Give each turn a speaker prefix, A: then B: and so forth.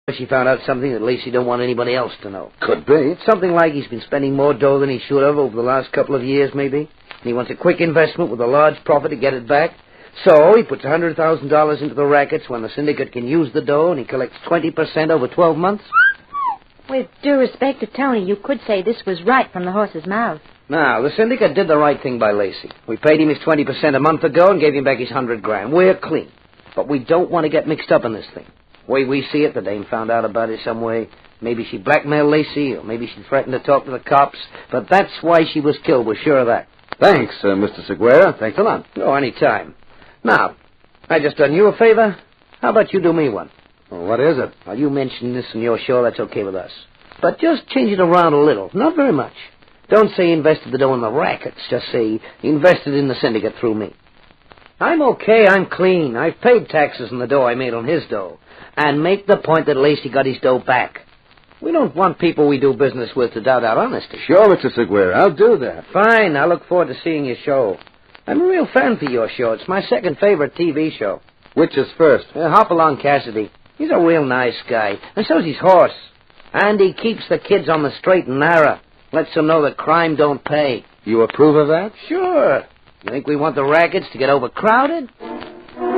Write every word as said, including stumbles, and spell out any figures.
A: She found out something that Lacey don't want anybody else to know.
B: Could be.
A: It's something like he's been spending more dough than he should have over the last couple of years, maybe. And he wants a quick investment with a large profit to get it back. So he puts one hundred thousand dollars into the rackets when the syndicate can use the dough, and he collects twenty percent over twelve months.
C: With due respect to Tony, you could say this was right from the horse's mouth.
A: Now, the syndicate did the right thing by Lacey. We paid him his twenty percent a month ago and gave him back his one hundred grand. We're clean. But we don't want to get mixed up in this thing. The way we see it, the dame found out about it some way. Maybe she blackmailed Lacey, or maybe she threatened to talk to the cops. But that's why she was killed, we're sure of that.
B: Thanks, uh, Mister Seguera. Thanks a lot.
A: Oh, any time. Now, I just done you a favor. How about you do me one?
B: Well, what is it?
A: Well, you mentioned this in your show, that's okay with us. But just change it around a little. Not very much. Don't say he invested the dough in the rackets. Just say he invested in the syndicate through me. I'm okay. I'm clean. I've paid taxes on the dough I made on his dough. And make the point that Lacey got his dough back. We don't want people we do business with to doubt our honesty.
B: Sure, Mister Seguera. I'll do that.
A: Fine. I look forward to seeing your show. I'm a real fan for your show. It's my second favorite T V show.
B: Which is first?
A: Uh, Hopalong Cassidy. He's a real nice guy. And so's his horse. And he keeps the kids on the straight and narrow. Lets them know that crime don't pay.
B: You approve of that?
A: Sure. You think we want the rackets to get overcrowded?